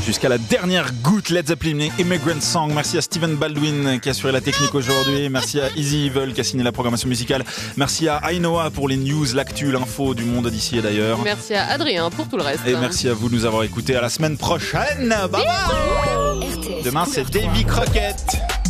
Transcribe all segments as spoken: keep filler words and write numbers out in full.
jusqu'à la dernière goutte. Led Zeppelin, Immigrant Song. Merci à Steven Baldwin qui a assuré la technique aujourd'hui. Merci à Easy Evil qui a signé la programmation musicale. Merci à Ainoa pour les news, l'actu, l'info du monde d'ici et d'ailleurs. Merci à Adrien pour tout le reste. Et merci à vous de nous avoir écoutés. À la semaine prochaine. Bye bye. Demain, c'est Davy Crockett.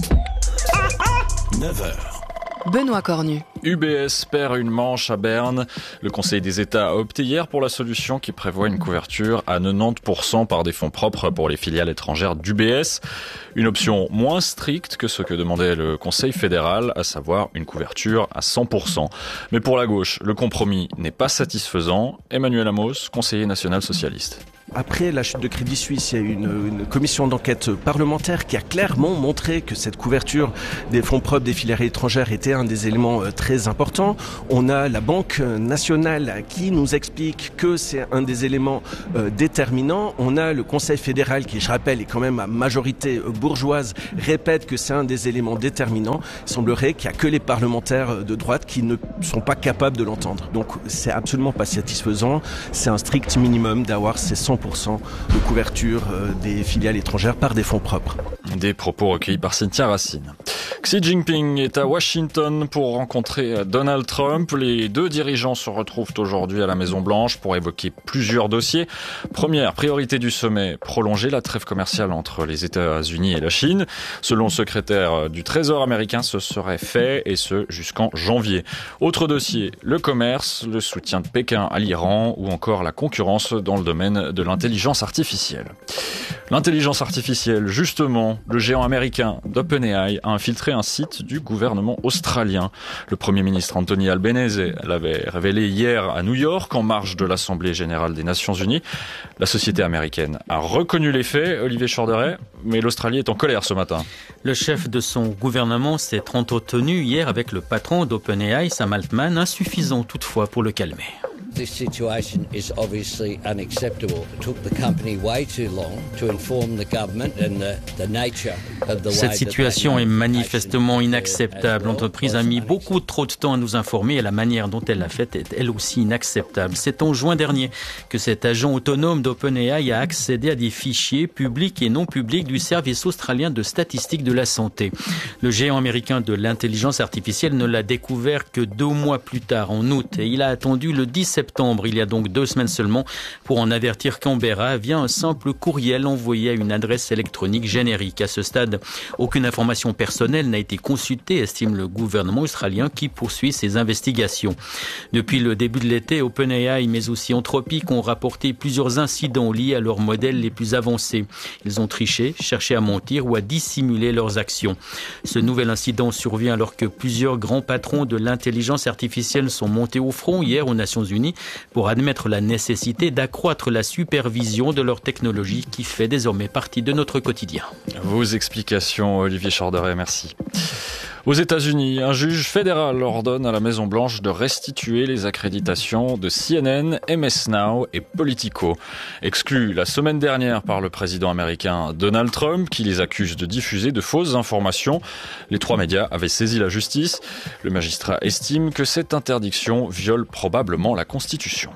neuf heures. Benoît Cornu. U B S perd une manche à Berne. Le Conseil des États a opté hier pour la solution qui prévoit une couverture à quatre-vingt-dix pour cent par des fonds propres pour les filiales étrangères d'U B S. Une option moins stricte que ce que demandait le Conseil fédéral, à savoir une couverture à cent pour cent. Mais pour la gauche, le compromis n'est pas satisfaisant. Emmanuel Amos, conseiller national socialiste. Après la chute de Crédit Suisse, il y a eu une, une commission d'enquête parlementaire qui a clairement montré que cette couverture des fonds propres des filiales étrangères était un des éléments très importants. On a la Banque nationale qui nous explique que c'est un des éléments euh, déterminants. On a le Conseil fédéral qui, je rappelle, est quand même à majorité bourgeoise, répète que c'est un des éléments déterminants. Il semblerait qu'il n'y a que les parlementaires de droite qui ne sont pas capables de l'entendre. Donc c'est absolument pas satisfaisant. C'est un strict minimum d'avoir ces cent pour cent de couverture des filiales étrangères par des fonds propres. Des propos recueillis par Cynthia Racine. Xi Jinping est à Washington pour rencontrer Donald Trump. Les deux dirigeants se retrouvent aujourd'hui à la Maison-Blanche pour évoquer plusieurs dossiers. Première priorité du sommet, prolonger la trêve commerciale entre les États-Unis et la Chine. Selon le secrétaire du Trésor américain, ce serait fait, et ce jusqu'en janvier. Autre dossier, le commerce, le soutien de Pékin à l'Iran ou encore la concurrence dans le domaine de l'intelligence artificielle. L'intelligence artificielle, justement, le géant américain d'OpenAI a infiltré un site du gouvernement australien. Le Premier ministre Anthony Albanese l'avait révélé hier à New York, en marge de l'Assemblée générale des Nations unies. La société américaine a reconnu les faits, Olivier Chorderet, mais l'Australie est en colère ce matin. Le chef de son gouvernement s'est entretenu hier avec le patron d'OpenAI, Sam Altman, insuffisant toutefois pour le calmer. This situation is obviously unacceptable. It took the company way too long to inform the government and the, the nature of the way. Cette situation est manifestement inacceptable. L'entreprise a mis beaucoup trop de temps à nous informer et la manière dont elle l'a fait est elle aussi inacceptable. C'est en juin dernier que cet agent autonome d'OpenAI a accédé à des fichiers publics et non publics du service australien de statistiques de la santé. Le géant américain de l'intelligence artificielle ne l'a découvert que deux mois plus tard, en août, et il a attendu le dix septembre, il y a donc deux semaines seulement, pour en avertir Canberra via un simple courriel envoyé à une adresse électronique générique. À ce stade, aucune information personnelle n'a été consultée, estime le gouvernement australien qui poursuit ses investigations. Depuis le début de l'été, OpenAI mais aussi Anthropic ont rapporté plusieurs incidents liés à leurs modèles les plus avancés. Ils ont triché, cherché à mentir ou à dissimuler leurs actions. Ce nouvel incident survient alors que plusieurs grands patrons de l'intelligence artificielle sont montés au front hier aux Nations Unies pour admettre la nécessité d'accroître la supervision de leur technologie qui fait désormais partie de notre quotidien. Vos explications, Olivier Chorderet, merci. Aux États-Unis, un juge fédéral ordonne à la Maison-Blanche de restituer les accréditations de C N N, M S Now et Politico. Exclus la semaine dernière par le président américain Donald Trump, qui les accuse de diffuser de fausses informations. Les trois médias avaient saisi la justice. Le magistrat estime que cette interdiction viole probablement la Constitution.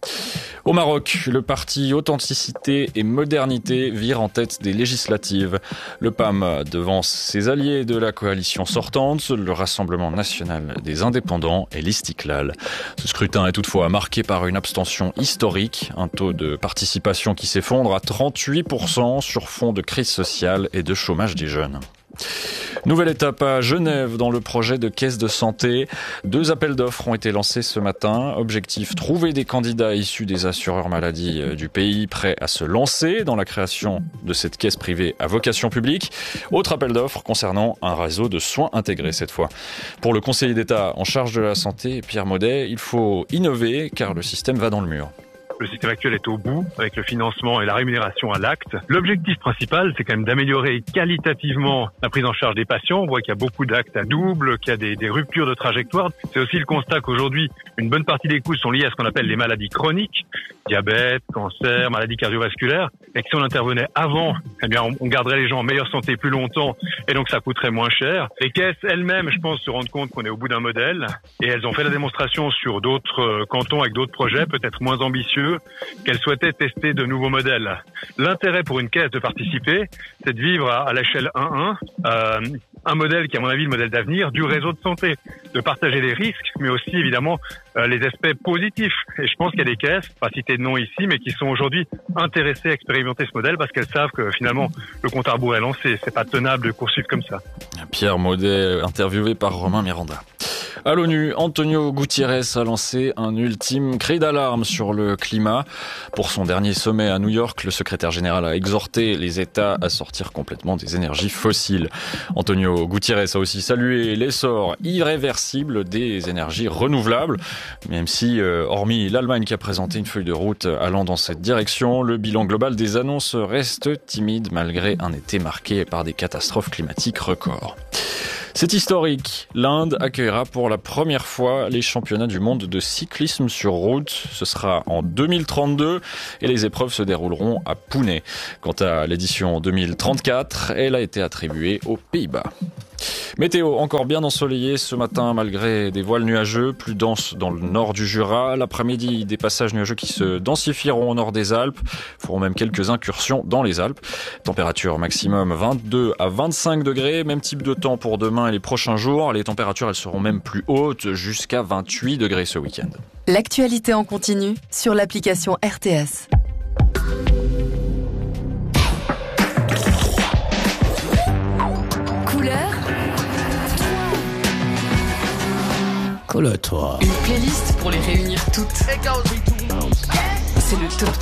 Au Maroc, le parti Authenticité et Modernité vire en tête des législatives. Le P A M devance ses alliés de la coalition sortante, le Rassemblement national des indépendants et l'Istiklal. Ce scrutin est toutefois marqué par une abstention historique, un taux de participation qui s'effondre à trente-huit pour cent sur fond de crise sociale et de chômage des jeunes. Nouvelle étape à Genève dans le projet de caisse de santé. Deux appels d'offres ont été lancés ce matin. Objectif, trouver des candidats issus des assureurs maladie du pays prêts à se lancer dans la création de cette caisse privée à vocation publique. Autre appel d'offres concernant un réseau de soins intégrés cette fois. Pour le conseiller d'État en charge de la santé, Pierre Maudet, il faut innover car le système va dans le mur. Le système actuel est au bout avec le financement et la rémunération à l'acte. L'objectif principal, c'est quand même d'améliorer qualitativement la prise en charge des patients. On voit qu'il y a beaucoup d'actes à double, qu'il y a des, des ruptures de trajectoire. C'est aussi le constat qu'aujourd'hui, une bonne partie des coûts sont liés à ce qu'on appelle les maladies chroniques, diabète, cancer, maladies cardiovasculaires. Et que si on intervenait avant, eh bien, on garderait les gens en meilleure santé plus longtemps et donc ça coûterait moins cher. Les caisses elles-mêmes, je pense, se rendent compte qu'on est au bout d'un modèle et elles ont fait la démonstration sur d'autres cantons avec d'autres projets, peut-être moins ambitieux, deux qu'elle souhaitait tester de nouveaux modèles. L'intérêt pour une caisse de participer, c'est de vivre à, à l'échelle un un, euh, un modèle qui, à mon avis, le modèle d'avenir du réseau de santé, de partager les risques, mais aussi, évidemment, euh, les aspects positifs. Et je pense qu'il y a des caisses, pas citer de nom ici, mais qui sont aujourd'hui intéressées à expérimenter ce modèle parce qu'elles savent que, finalement, le compte à rebours est lancé. C'est pas tenable de poursuivre comme ça. Pierre Maudet, interviewé par Romain Miranda. À l'ONU, Antonio Gutiérrez a lancé un ultime cri d'alarme sur le climat. Pour son dernier sommet à New York, le secrétaire général a exhorté les États à sortir complètement des énergies fossiles. Antonio Gutiérrez a aussi salué l'essor irréversible des énergies renouvelables, même si, euh, hormis l'Allemagne qui a présenté une feuille de route allant dans cette direction, le bilan global des annonces reste timide malgré un été marqué par des catastrophes climatiques records. C'est historique. L'Inde accueillera pour la première fois les championnats du monde de cyclisme sur route. Ce sera en deux mille trente-deux et les épreuves se dérouleront à Pune. Quant à l'édition deux mille trente-quatre, elle a été attribuée aux Pays-Bas. Météo encore bien ensoleillé ce matin malgré des voiles nuageux, plus denses dans le nord du Jura. L'après-midi, des passages nuageux qui se densifieront au nord des Alpes, feront même quelques incursions dans les Alpes. Température maximum vingt-deux à vingt-cinq degrés, même type de temps pour demain et les prochains jours. Les températures, elles seront même plus hautes, jusqu'à vingt-huit degrés ce week-end. L'actualité en continu sur l'application R T S. Couleur toi. Une playlist pour les réunir toutes. C'est le top